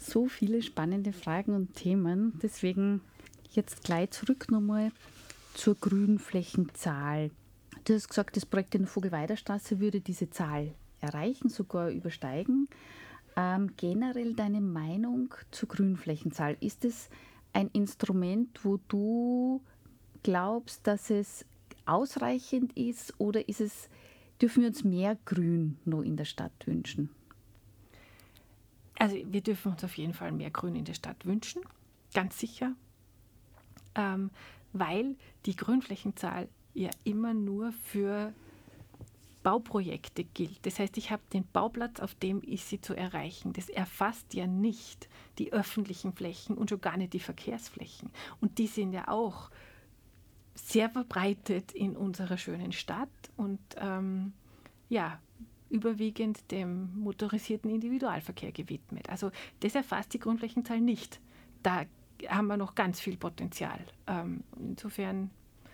so viele spannende Fragen und Themen. Deswegen jetzt gleich zurück nochmal zur Grünflächenzahl. Du hast gesagt, das Projekt in der Vogelweiderstraße würde diese Zahl erreichen, sogar übersteigen. Generell deine Meinung zur Grünflächenzahl. Ist es ein Instrument, wo du glaubst, dass es ausreichend ist, oder dürfen wir uns mehr Grün noch in der Stadt wünschen? Also wir dürfen uns auf jeden Fall mehr Grün in der Stadt wünschen, ganz sicher, weil die Grünflächenzahl ja immer nur für Bauprojekte gilt. Das heißt, ich habe den Bauplatz, auf dem ist sie zu erreichen. Das erfasst ja nicht die öffentlichen Flächen und schon gar nicht die Verkehrsflächen. Und die sind ja auch sehr verbreitet in unserer schönen Stadt und überwiegend dem motorisierten Individualverkehr gewidmet. Also das erfasst die Grundflächenzahl nicht. Da haben wir noch ganz viel Potenzial. Insofern,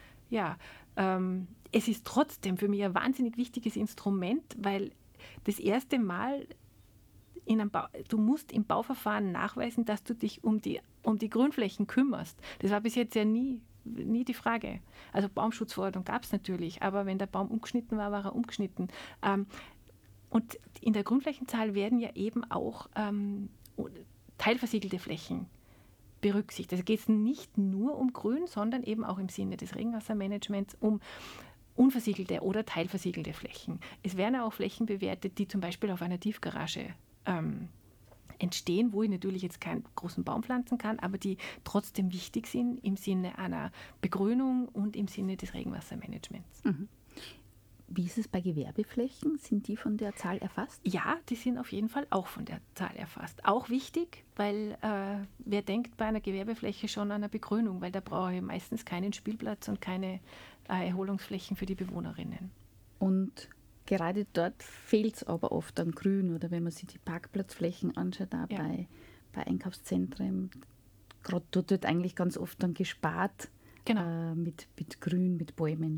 es ist trotzdem für mich ein wahnsinnig wichtiges Instrument, weil das erste Mal du musst im Bauverfahren nachweisen, dass du dich um die Grünflächen kümmerst. Das war bis jetzt ja nie die Frage. Also Baumschutzverordnung gab es natürlich, aber wenn der Baum umgeschnitten war, war er umgeschnitten. Und in der Grundflächenzahl werden ja eben auch teilversiegelte Flächen berücksichtigt. Also geht es nicht nur um Grün, sondern eben auch im Sinne des Regenwassermanagements um unversiegelte oder teilversiegelte Flächen. Es werden auch Flächen bewertet, die zum Beispiel auf einer Tiefgarage entstehen, wo ich natürlich jetzt keinen großen Baum pflanzen kann, aber die trotzdem wichtig sind im Sinne einer Begrünung und im Sinne des Regenwassermanagements. Mhm. Wie ist es bei Gewerbeflächen? Sind die von der Zahl erfasst? Ja, die sind auf jeden Fall auch von der Zahl erfasst. Auch wichtig, weil wer denkt bei einer Gewerbefläche schon an eine Begrünung, weil da brauche ich meistens keinen Spielplatz und keine Erholungsflächen für die Bewohnerinnen. Und gerade dort fehlt es aber oft an Grün, oder wenn man sich die Parkplatzflächen anschaut, auch bei Einkaufszentren, gerade dort wird eigentlich ganz oft dann gespart, genau. mit Grün, mit Bäumen.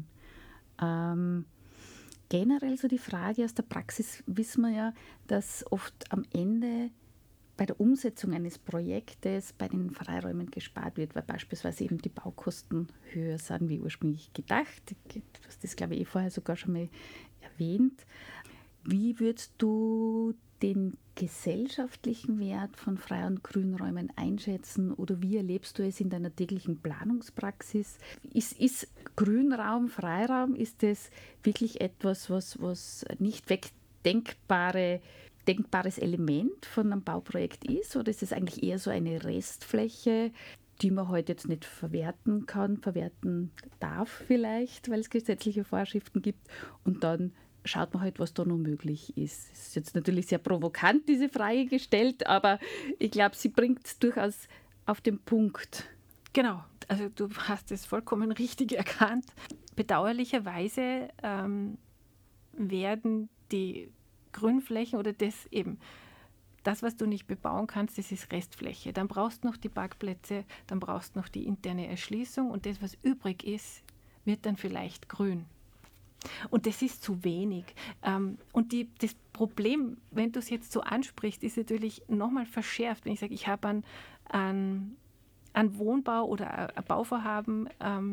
Generell so die Frage aus der Praxis wissen wir ja, dass oft am Ende bei der Umsetzung eines Projektes bei den Freiräumen gespart wird, weil beispielsweise eben die Baukosten höher sind wie ursprünglich gedacht. Du hast das, glaube ich, vorher sogar schon mal erwähnt. Wie würdest du den gesellschaftlichen Wert von Frei- und Grünräumen einschätzen, oder wie erlebst du es in deiner täglichen Planungspraxis? Ist Grünraum, Freiraum, ist das wirklich etwas, was nicht wegdenkbares Element von einem Bauprojekt ist, oder ist es eigentlich eher so eine Restfläche, die man heute jetzt nicht verwerten darf vielleicht, weil es gesetzliche Vorschriften gibt, und dann schaut man halt, was da noch möglich ist. Es ist jetzt natürlich sehr provokant, diese Frage gestellt, aber ich glaube, sie bringt es durchaus auf den Punkt. Genau, also du hast es vollkommen richtig erkannt. Bedauerlicherweise werden die Grünflächen oder das, was du nicht bebauen kannst, das ist Restfläche. Dann brauchst du noch die Parkplätze, dann brauchst du noch die interne Erschließung, und das, was übrig ist, wird dann vielleicht grün. Und das ist zu wenig. Und das Problem, wenn du es jetzt so ansprichst, ist natürlich nochmal verschärft, wenn ich sage, ich habe einen Wohnbau oder ein Bauvorhaben,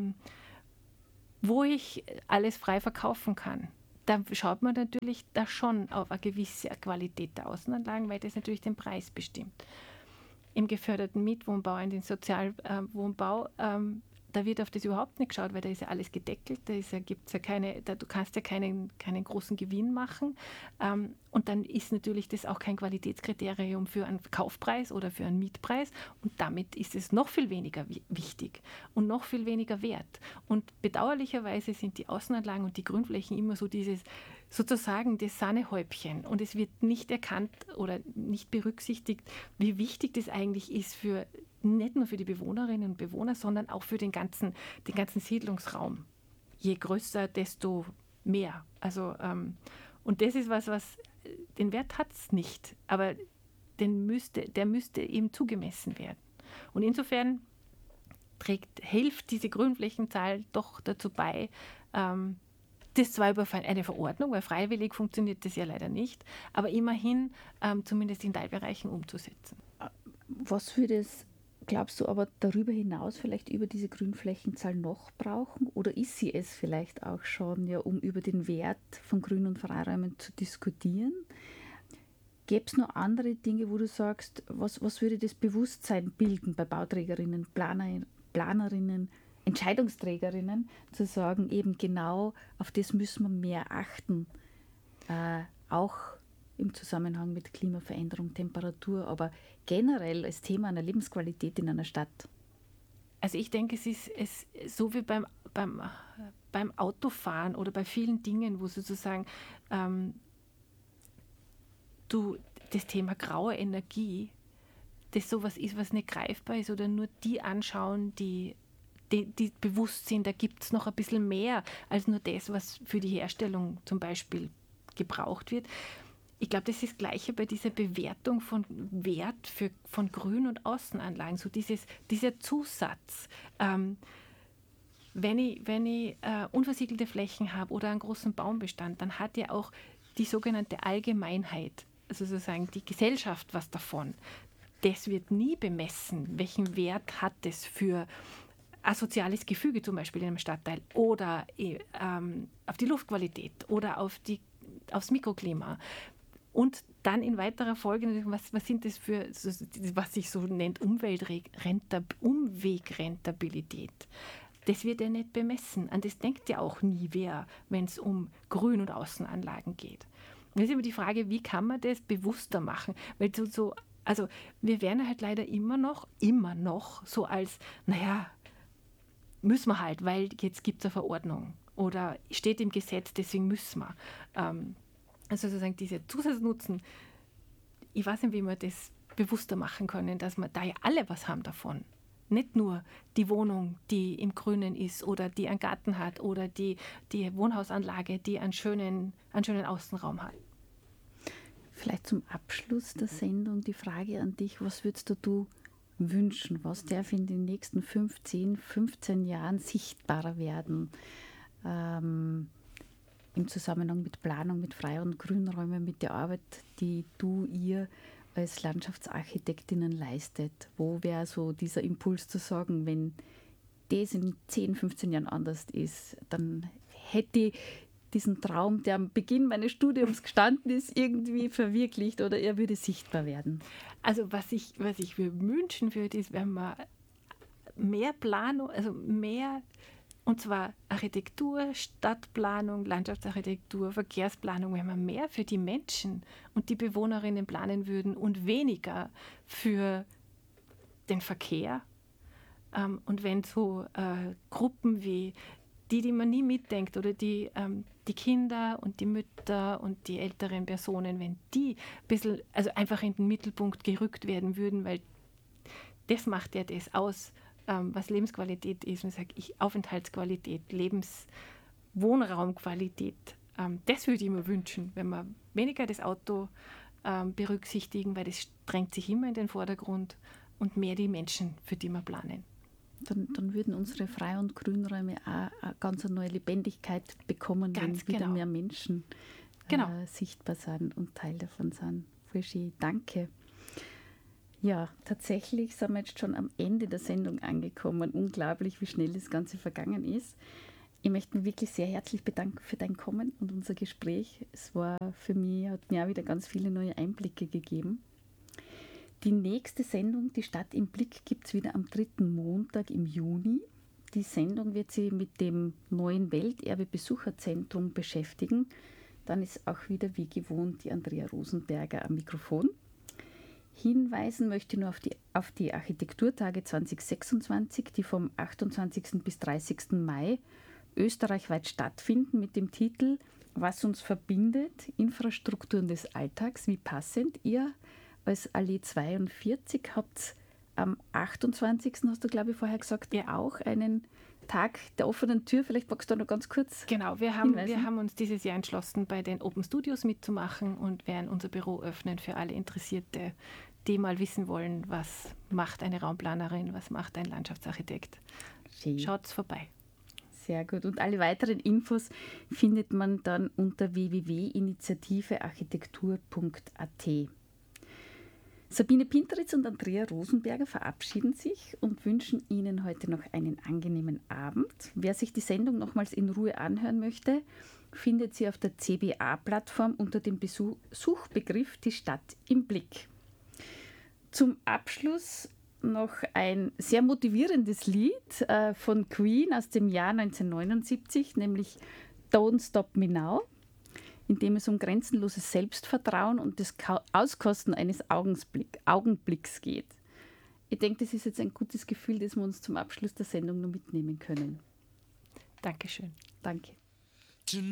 wo ich alles frei verkaufen kann. Da schaut man natürlich da schon auf eine gewisse Qualität der Außenanlagen, weil das natürlich den Preis bestimmt. Im geförderten Mietwohnbau, in den Sozialwohnbau, da wird auf das überhaupt nicht geschaut, weil da ist ja alles gedeckelt, du kannst ja keinen großen Gewinn machen. Und dann ist natürlich das auch kein Qualitätskriterium für einen Kaufpreis oder für einen Mietpreis, und damit ist es noch viel weniger wichtig und noch viel weniger wert. Und bedauerlicherweise sind die Außenanlagen und die Grünflächen immer so sozusagen das Sahnehäubchen, und es wird nicht erkannt oder nicht berücksichtigt, wie wichtig das eigentlich ist nicht nur für die Bewohnerinnen und Bewohner, sondern auch für den ganzen Siedlungsraum. Je größer, desto mehr. Also, und das ist was den Wert hat es nicht, aber der müsste eben zugemessen werden. Und insofern hilft diese Grünflächenzahl doch dazu bei, das zwar über eine Verordnung, weil freiwillig funktioniert das ja leider nicht, aber immerhin zumindest in Teilbereichen umzusetzen. Was würde es, glaubst du, aber darüber hinaus vielleicht über diese Grünflächenzahl noch brauchen? Oder ist sie es vielleicht auch schon, ja, um über den Wert von Grün- und Freiräumen zu diskutieren? Gäbe es noch andere Dinge, wo du sagst, was würde das Bewusstsein bilden bei Bauträgerinnen, Planerinnen, Entscheidungsträgerinnen, zu sagen, eben genau auf das müssen wir mehr achten, auch im Zusammenhang mit Klimaveränderung, Temperatur, aber generell als Thema einer Lebensqualität in einer Stadt? Also ich denke, es ist so wie beim Autofahren oder bei vielen Dingen, wo sozusagen das Thema graue Energie, das sowas ist, was nicht greifbar ist oder nur die anschauen, die bewusst sind, da gibt es noch ein bisschen mehr als nur das, was für die Herstellung zum Beispiel gebraucht wird. Ich glaube, das ist das Gleiche bei dieser Bewertung von Wert von Grün- und Außenanlagen, so dieser Zusatz. Wenn ich unversiegelte Flächen habe oder einen großen Baumbestand, dann hat ja auch die sogenannte Allgemeinheit, also sozusagen die Gesellschaft, was davon. Das wird nie bemessen, welchen Wert hat es für ein soziales Gefüge zum Beispiel in einem Stadtteil oder auf die Luftqualität oder aufs Mikroklima. Und dann in weiterer Folge, was sind das für, was sich so nennt, Umwegrentabilität. Das wird ja nicht bemessen. An das denkt ja auch nie wer, wenn es um Grün- und Außenanlagen geht. Und das ist immer die Frage, wie kann man das bewusster machen? Weil also wir werden halt leider immer noch so als, naja, müssen wir halt, weil jetzt gibt es eine Verordnung oder steht im Gesetz, deswegen müssen wir. Also sozusagen diese Zusatznutzen, ich weiß nicht, wie wir das bewusster machen können, dass wir da ja alle was haben davon. Nicht nur die Wohnung, die im Grünen ist oder die einen Garten hat oder die Wohnhausanlage, die einen schönen Außenraum hat. Vielleicht zum Abschluss der Sendung die Frage an dich, was würdest du wünschen? Was darf in den nächsten 15 Jahren sichtbarer werden? Im Zusammenhang mit Planung, mit Frei- und Grünräumen, mit der Arbeit, die du ihr als Landschaftsarchitektinnen leistet. Wo wäre so dieser Impuls zu sagen, wenn das in 10, 15 Jahren anders ist, dann hätte ich diesen Traum, der am Beginn meines Studiums gestanden ist, irgendwie verwirklicht oder er würde sichtbar werden? Also was ich mir wünschen würde, ist, wenn man mehr Planung, also mehr, und zwar Architektur, Stadtplanung, Landschaftsarchitektur, Verkehrsplanung, wenn wir mehr für die Menschen und die Bewohnerinnen planen würden und weniger für den Verkehr. Und wenn so Gruppen wie die man nie mitdenkt oder die Kinder und die Mütter und die älteren Personen, wenn die ein bisschen, also einfach in den Mittelpunkt gerückt werden würden, weil das macht ja das aus, was Lebensqualität ist. Und ich sage, Aufenthaltsqualität, Wohnraumqualität. Das würde ich mir wünschen, wenn wir weniger das Auto berücksichtigen, weil das drängt sich immer in den Vordergrund und mehr die Menschen, für die wir planen. Dann würden unsere Frei- und Grünräume auch eine ganz neue Lebendigkeit bekommen, wenn wieder mehr Menschen sichtbar sind und Teil davon sind. Voll schön. Danke. Ja, tatsächlich sind wir jetzt schon am Ende der Sendung angekommen. Unglaublich, wie schnell das Ganze vergangen ist. Ich möchte mich wirklich sehr herzlich bedanken für dein Kommen und unser Gespräch. Es war für mich, hat mir auch wieder ganz viele neue Einblicke gegeben. Die nächste Sendung, die Stadt im Blick, gibt es wieder am 3. Montag im Juni. Die Sendung wird sich mit dem neuen Welterbe-Besucherzentrum beschäftigen. Dann ist auch wieder wie gewohnt die Andrea Rosenberger am Mikrofon. Hinweisen möchte ich nur auf die Architekturtage 2026, die vom 28. bis 30. Mai österreichweit stattfinden mit dem Titel Was uns verbindet, Infrastrukturen des Alltags, wie passend. Ihr als Allee 42 habt am 28. hast du, glaube ich, vorher gesagt, ja auch einen Tag der offenen Tür. Vielleicht magst du da noch ganz kurz Genau, wir haben uns dieses Jahr entschlossen, bei den Open Studios mitzumachen und werden unser Büro öffnen für alle Interessierte, die mal wissen wollen, was macht eine Raumplanerin, was macht ein Landschaftsarchitekt. Schaut's vorbei. Sehr gut. Und alle weiteren Infos findet man dann unter www.initiativearchitektur.at. Sabine Pinteritz und Andrea Rosenberger verabschieden sich und wünschen Ihnen heute noch einen angenehmen Abend. Wer sich die Sendung nochmals in Ruhe anhören möchte, findet sie auf der CBA-Plattform unter dem Suchbegriff Die Stadt im Blick. Zum Abschluss noch ein sehr motivierendes Lied von Queen aus dem Jahr 1979, nämlich Don't Stop Me Now, in dem es um grenzenloses Selbstvertrauen und das Auskosten eines Augenblicks geht. Ich denke, das ist jetzt ein gutes Gefühl, das wir uns zum Abschluss der Sendung noch mitnehmen können. Dankeschön. Danke.